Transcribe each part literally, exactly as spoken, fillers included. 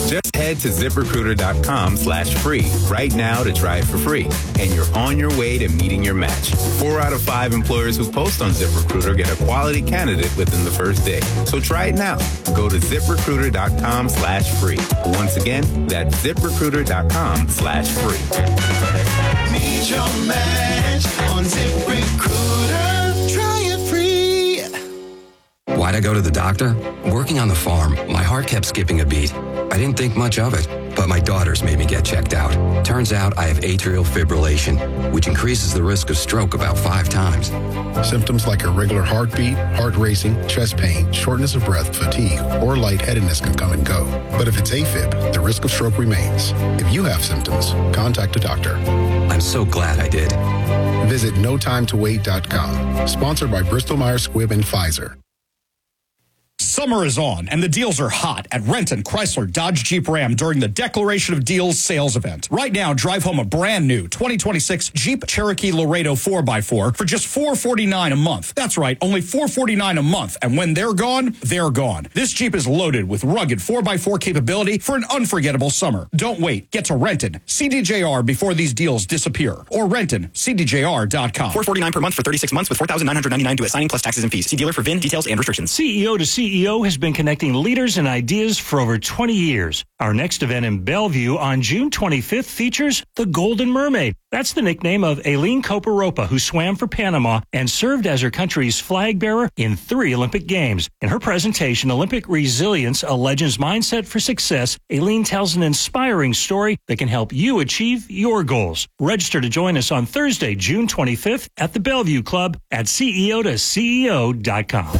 Just head to ZipRecruiter.com slash free right now to try it for free. And you're on your way to meeting your match. Four out of five employers who post on ZipRecruiter get a quality candidate within the first day. So try it now. Go to ZipRecruiter.com slash free. Once again, that's ZipRecruiter.com slash free. Meet your match on ZipRecruiter. Try it free. Why'd I go to the doctor? Working on the farm, my heart kept skipping a beat. I didn't think much of it, but my daughters made me get checked out. Turns out I have atrial fibrillation, which increases the risk of stroke about five times. Symptoms like irregular heartbeat, heart racing, chest pain, shortness of breath, fatigue, or lightheadedness can come and go. But if it's AFib, the risk of stroke remains. If you have symptoms, contact a doctor. I'm so glad I did. Visit no time to wait dot com. Sponsored by Bristol Myers Squibb and Pfizer. Summer is on, and the deals are hot at Renton, Chrysler, Dodge, Jeep, Ram during the Declaration of Deals sales event. Right now, drive home a brand new twenty twenty-six Jeep Cherokee Laredo four by four for just four hundred forty-nine dollars a month. That's right, only four hundred forty-nine dollars a month, and when they're gone, they're gone. This Jeep is loaded with rugged four by four capability for an unforgettable summer. Don't wait. Get to Renton, C D J R before these deals disappear, or Renton, C D J R dot com. four hundred forty-nine dollars per month for thirty-six months with four thousand nine hundred ninety-nine dollars due at signing plus taxes and fees. See dealer for V I N details and restrictions. C E O to C E O has been connecting leaders and ideas for over twenty years. Our next event in Bellevue on June twenty-fifth features the Golden Mermaid. That's the nickname of Aileen Coparopa, who swam for Panama and served as her country's flag bearer in three Olympic Games. In her presentation, Olympic Resilience, a Legend's Mindset for Success, Aileen tells an inspiring story that can help you achieve your goals. Register to join us on Thursday, June twenty-fifth at the Bellevue Club at C E O to C E O dot com.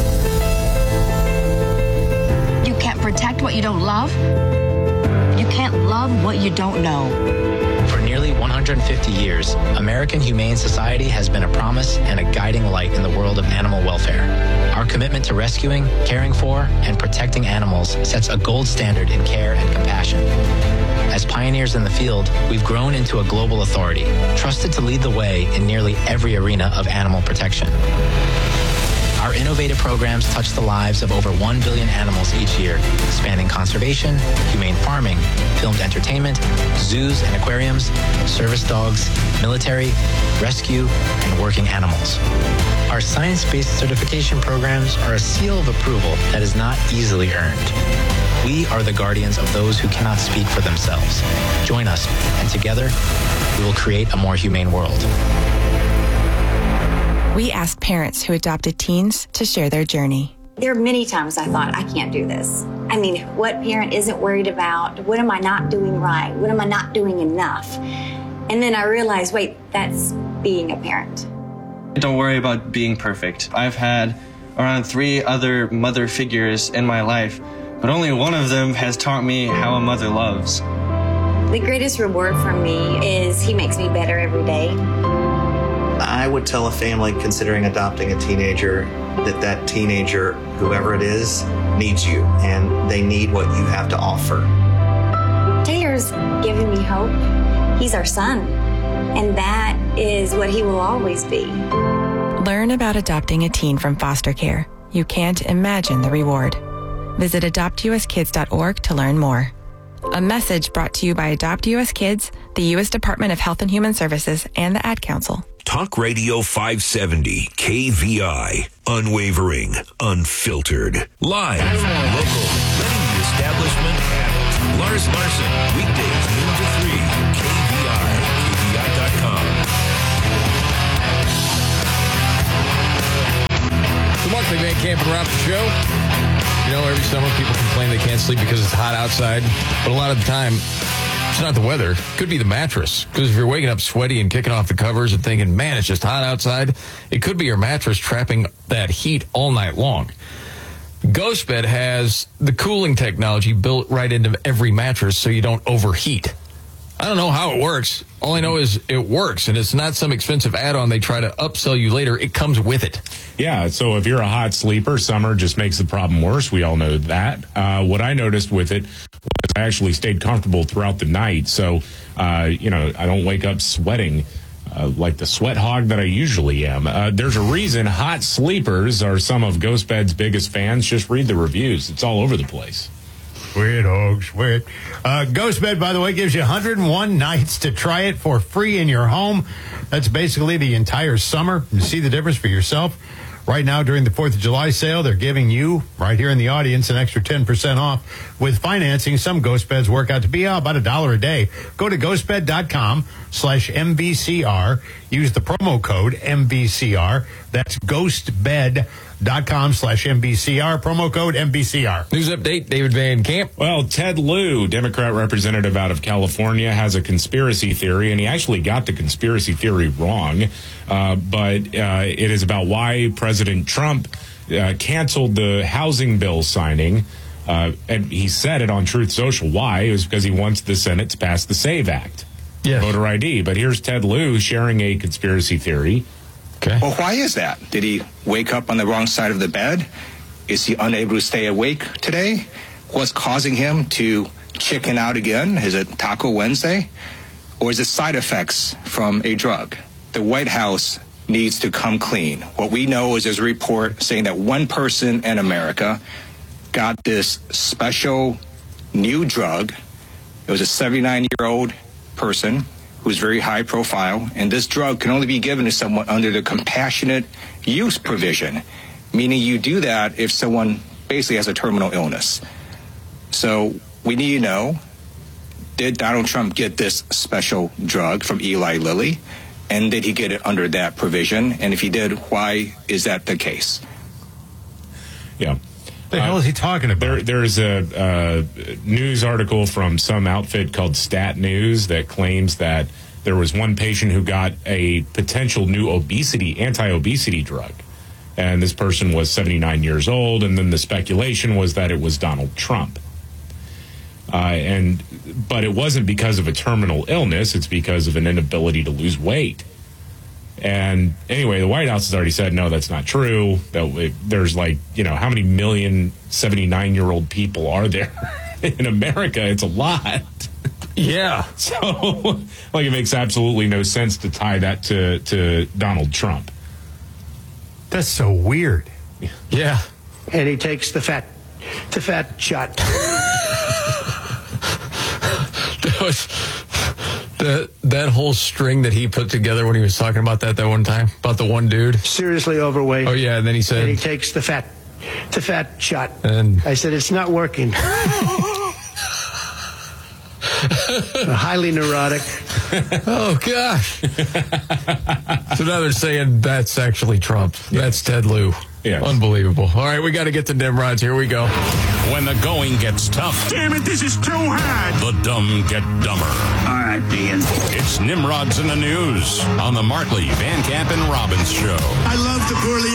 You can't protect what you don't love. You can't love what you don't know. For nearly one hundred fifty years, American Humane Society has been a promise and a guiding light in the world of animal welfare. Our commitment to rescuing, caring for, and protecting animals sets a gold standard in care and compassion. As pioneers in the field, we've grown into a global authority, trusted to lead the way in nearly every arena of animal protection. Our innovative programs touch the lives of over one billion animals each year, spanning conservation, humane farming, filmed entertainment, zoos and aquariums, service dogs, military, rescue, and working animals. Our science-based certification programs are a seal of approval that is not easily earned. We are the guardians of those who cannot speak for themselves. Join us, and together, we will create a more humane world. We asked parents who adopted teens to share their journey. There are many times I thought, I can't do this. I mean, what parent isn't worried about? What am I not doing right? What am I not doing enough? And then I realized, wait, that's being a parent. Don't worry about being perfect. I've had around three other mother figures in my life, but only one of them has taught me how a mother loves. The greatest reward for me is he makes me better every day. I would tell a family considering adopting a teenager that that teenager, whoever it is, needs you, and they need what you have to offer. Taylor's giving me hope. He's our son, and that is what he will always be. Learn about adopting a teen from foster care. You can't imagine the reward. Visit adopt U S kids dot org to learn more. A message brought to you by Adopt U S Kids, the U S Department of Health and Human Services, and the Ad Council. Talk Radio five seventy, K V I. Unwavering, unfiltered. Live, local, letting the establishment have it. Lars Larson, weekdays noon to three, K V I, K V I dot com. So Mark McMahon, Camp and Rob the show. You know, every summer people complain they can't sleep because it's hot outside, but a lot of the time, it's not the weather. It could be the mattress. Because if you're waking up sweaty and kicking off the covers and thinking, man, it's just hot outside, it could be your mattress trapping that heat all night long. GhostBed has the cooling technology built right into every mattress so you don't overheat. I don't know how it works. All I know is it works, and it's not some expensive add-on they try to upsell you later. It comes with it. Yeah, so if you're a hot sleeper, summer just makes the problem worse. We all know that. Uh, what I noticed with it was I actually stayed comfortable throughout the night. So, uh, you know, I don't wake up sweating uh, like the sweat hog that I usually am. Uh, there's a reason hot sleepers are some of GhostBed's biggest fans. Just read the reviews. It's all over the place. Sweet, oh, sweet. Uh, GhostBed, by the way, gives you one hundred one nights to try it for free in your home. That's basically the entire summer. You see the difference for yourself. Right now, during the fourth of July sale, they're giving you, right here in the audience, an extra ten percent off. With financing, some ghost beds work out to be uh, about a dollar a day. Go to ghostbed.com slash MVCR. Use the promo code M V C R. That's ghostbed.com slash MVCR. Promo code M V C R. News update, David Van Camp. Well, Ted Lieu, Democrat representative out of California, has a conspiracy theory, and he actually got the conspiracy theory wrong. Uh, but uh, it is about why President Trump uh, canceled the housing bill signing. Uh, and he said it on Truth Social. Why? It was because he wants the Senate to pass the SAVE Act, yes. voter I D. But here's Ted Lieu sharing a conspiracy theory. Okay. Well, why is that? Did he wake up on the wrong side of the bed? Is he unable to stay awake today? What's causing him to chicken out again? Is it Taco Wednesday? Or is it side effects from a drug? The White House needs to come clean. What we know is there's a report saying that one person in America got this special new drug. It was a seventy-nine-year-old person who's very high profile, and this drug can only be given to someone under the compassionate use provision, meaning you do that if someone basically has a terminal illness. So we need to know, did Donald Trump get this special drug from Eli Lilly, and did he get it under that provision? And if he did, why is that the case? Yeah. What the hell is he talking about? There, there's a uh, news article from some outfit called Stat News that claims that there was one patient who got a potential new obesity, anti-obesity drug. And this person was seventy-nine years old, and then the speculation was that it was Donald Trump. Uh, and but it wasn't because of a terminal illness. It's because of an inability to lose weight. And anyway, the White House has already said, no, that's not true. That it, there's like, you know, how many million seventy-nine-year-old people are there in America? It's a lot. Yeah. So, like, it makes absolutely no sense to tie that to, to Donald Trump. That's so weird. Yeah. And he takes the fat, the fat shot. That was... That, that whole string that he put together when he was talking about that that one time, about the one dude. Seriously overweight. Oh, yeah, and then he said... And he takes the fat, the fat shot. And I said, it's not working. Highly neurotic. Oh, gosh. So now they're saying that's actually Trump. Yeah. That's Ted Lieu. Yeah. Unbelievable. All right, we got to get to Nimrods. Here we go. When the going gets tough. Damn it, this is too hard. The dumb get dumber. All right, Dean. It's Nimrods in the News on the Markley, Van Camp, and Robbins Show. I love the poorly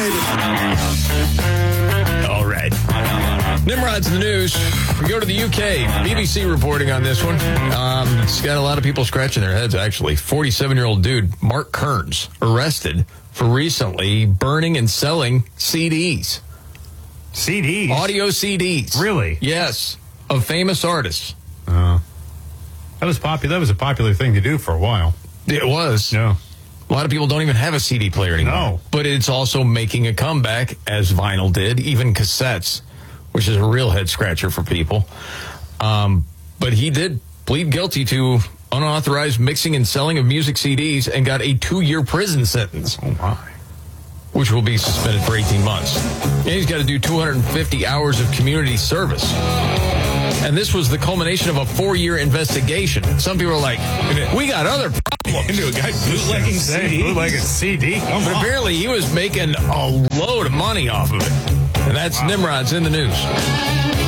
educated. All right. Nimrod's in the news. We go to the U K. B B C reporting on this one. Um, it's got a lot of people scratching their heads, actually. forty-seven-year-old dude, Mark Kearns, arrested for recently burning and selling C Ds. C Ds? Audio C Ds. Really? Yes. Of famous artists. Uh, that was popular. That was a popular thing to do for a while. It was. No. A lot of people don't even have a C D player anymore. No. But it's also making a comeback, as vinyl did, even cassettes, which is a real head scratcher for people. Um, but he did plead guilty to unauthorized mixing and selling of music C Ds and got a two-year prison sentence. Oh, my. Which will be suspended for eighteen months. And he's got to do two hundred fifty hours of community service. And this was the culmination of a four-year investigation. Some people are like, we got other problems. Into a guy bootlegging C D. Bootlegging C D. But apparently he was making a load of money off of it. And that's wow. Nimrod's in the news.